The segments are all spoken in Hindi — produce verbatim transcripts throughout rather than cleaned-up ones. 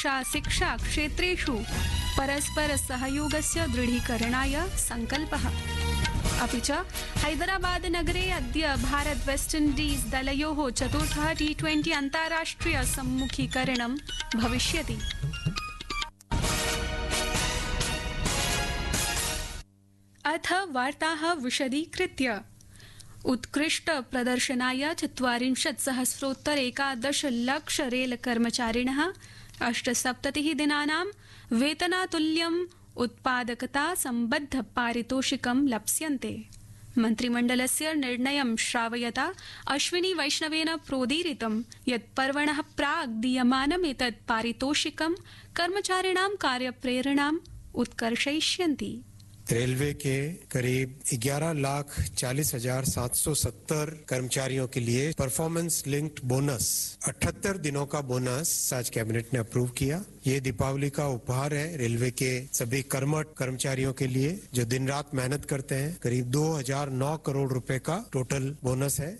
रक्षा शिक्षा क्षेत्रेषु परस्पर सहयोगस्य दृढीकरणाय संकल्पः। अपि च हैदराबाद नगरे अद्य भारत वेस्ट इंडीज दलयोः चतुर्थः टी ट्वेंटी अन्ताराष्ट्रिय सम्मुखीकरणं भविष्यति। अथ वार्ताः विशदीकृत्य। उत्कृष्ट प्रदर्शनाय चत्वारिंशत् सहस्रोत्तर एकादश लक्ष रेल कर्मचारिणः अष्टसप्ततिः दिनानां वेतनातुल्यम् उत्पादकता सम्बद्ध पारितोषिकं लप्स्यन्ते। मन्त्रिमण्डलस्य निर्णयं श्रावयता अश्विनी वैष्णवेन प्रोदीरितं यत् पर्वणः प्राक् दीयमानम् एतत् पारितोषिकं कर्मचारिणां कार्यप्रेरणाम् उत्कर्षयिष्यन्ति। रेलवे के करीब ग्यारह लाख चालीस हजार सात सौ सत्तर कर्मचारियों के लिए परफॉर्मेंस लिंक्ड बोनस अठहत्तर दिनों का बोनस आज कैबिनेट ने अप्रूव किया। ये दीपावली का उपहार है रेलवे के सभी कर्मठ कर्मचारियों के लिए जो दिन रात मेहनत करते हैं। करीब दो हजार नौ करोड़ रुपए का टोटल बोनस है।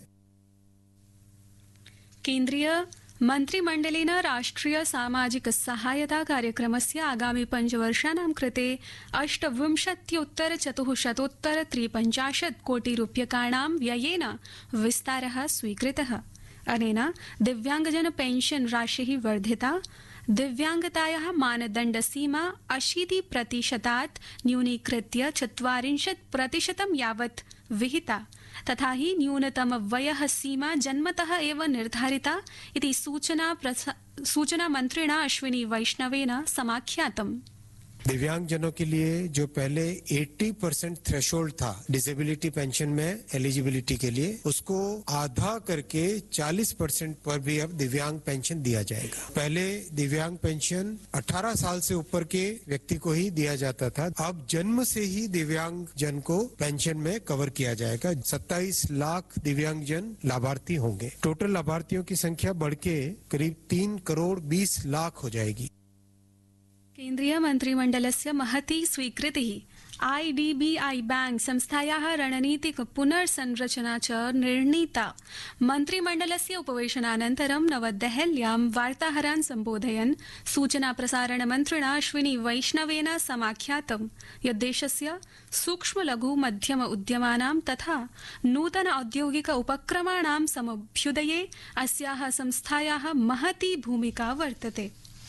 केंद्रीय मन्त्रिमण्डलेन राष्ट्रिय सामाजिक सहायता कार्यक्रमस्य आगामि पञ्चवर्षाणां कृते अष्टविंशत्युत्तर चतुःशतोत्तर त्रिपञ्चाशत् कोटि रूप्यकाणां व्ययेन विस्तारः स्वीकृतः। अनेन दिव्यांगजन पेंशन राशिः वर्धिता। दिव्यांगतायाः मानदण्डसीमा अशीति प्रतिशतात् न्यूनीकृत्य चत्वारिंशत् प्रतिशतं यावत् विहिता। तथा हि न्यूनतम वयः सीमा जन्मतः एव निर्धारिता इति सूचना सूचना मंत्रिणा अश्विनी वैष्णवेन समाख्यातम्। दिव्यांगजनों के लिए जो पहले अस्सी परसेंट थ्रेशोल्ड था डिसेबिलिटी पेंशन में एलिजिबिलिटी के लिए, उसको आधा करके चालीस परसेंट पर भी अब दिव्यांग पेंशन दिया जाएगा। पहले दिव्यांग पेंशन अठारह साल से ऊपर के व्यक्ति को ही दिया जाता था, अब जन्म से ही दिव्यांग जन को पेंशन में कवर किया जाएगा। सत्ताईस लाख दिव्यांग जन लाभार्थी होंगे। टोटल लाभार्थियों की संख्या बढ़ के करीब तीन करोड़ बीस लाख हो जाएगी। केन्द्रीय मन्त्रिमण्डलस्य महती स्वीकृतिः। आईडीबीआई बैंक संस्थायाः रणनीतिक पुनर्संरचना च निर्णीता। मन्त्रिमण्डलस्य उपवेशनानन्तरं नवदेहल्यां वार्ताहरान् सम्बोधयन् सूचना प्रसारण मन्त्रिणा अश्विनी वैष्णवेन समाख्यातं यत् देशस्य सूक्ष्म लघु मध्यम उद्यमानां तथा नूतन औद्योगिक उपक्रमाणां समभ्युदये अस्याः संस्थायाः महती भूमिका वर्तते।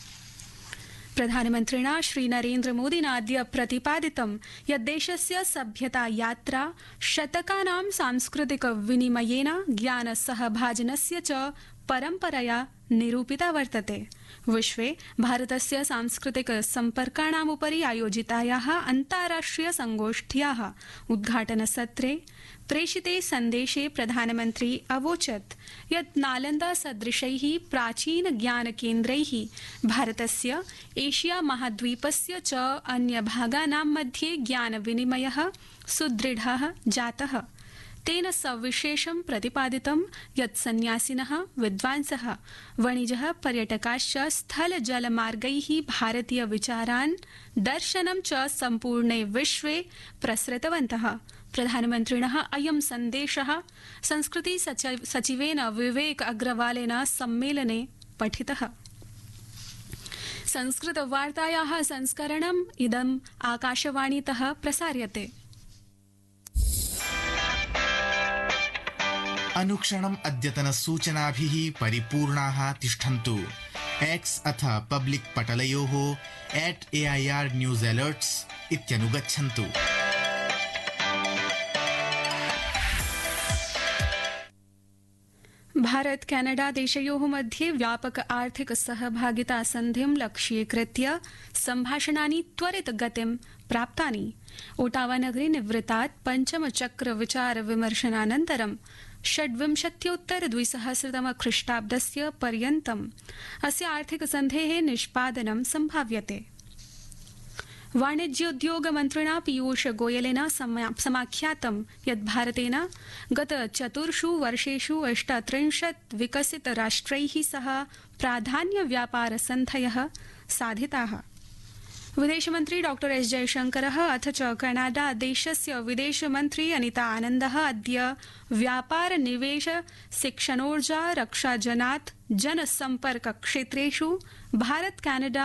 प्रधानमन्त्रिणा श्रीनरेन्द्रमोदिना अद्य प्रतिपादितं यत् देशस्य सभ्यता यात्रा शतकानां सांस्कृतिक विनिमयेन ज्ञान सहभाजनस्य च परम्परया निरूपिता वर्तते। विश्वे भारतस्य सांस्कृतिक सम्पर्काणाम् उपरि आयोजितायाः अन्ताराष्ट्रिय संगोष्ठ्याः उद्घाटनसत्रे प्रेषिते सन्देशे प्रधानमन्त्री अवोचत् यत् नालन्दा सदृशैः प्राचीन ज्ञानकेन्द्रैः भारतस्य एशिया महाद्वीपस्य च अन्यभागानां मध्ये ज्ञानविनिमयः सुदृढः जातः। तेन सविशेषं प्रतिपादितं यत् सन्न्यासिनः विद्वांसः वणिजः पर्यटकाश्च स्थल जलमार्गैः भारतीय विचारान् दर्शनं च सम्पूर्णे विश्वे प्रसृतवन्तः। प्रधानमन्त्रिणः अयं सन्देशः संस्कृति सचिवेन विवेक अग्रवालेन सम्मेलने पठितः। संस्कृत वार्तायाः संस्करणम् इदम् आकाशवाणीतः प्रसार्यते। अनुक्षणम् अद्यतन सूचनाभिः परिपूर्णाः तिष्ठन्तु। एक्स अथ public पटलयोः eight AIR news alerts इत्यनुगच्छन्तु। Bharat Canada देशयोः मध्ये व्यापक आर्थिक सहभागिता सन्धिं लक्ष्यीकृत्य सम्भाषणानि त्वरित गतिं प्राप्तानि। ओटावा नगरे निवृत्तात् पञ्चम चक्र विचार विमर्शनानन्तरं षड्विंशत्योत्तर द्विसहस्रतम ख्रीष्टाब्दस्य पर्यन्तम् अस्य आर्थिक सन्धेः निष्पादनं सम्भाव्यते। वाणिज्योद्योग मन्त्रिणा पीयूष गोयलेन समाख्यातं यत् भारतेन गत चतुर्षु वर्षेषु अष्टत्रिंशत् विकसित राष्ट्रैः सह प्राधान्य व्यापार सन्धयः साधिताः। विदेशमन्त्री डॉक्टर एस जयशंकरः अथ च कनाडा देशस्य विदेशमन्त्री अनिता आनन्दः अद्य व्यापार निवेश शिक्षणोर्जा रक्षाजनात् जनसम्पर्क क्षेत्रेषु भारत कनाडा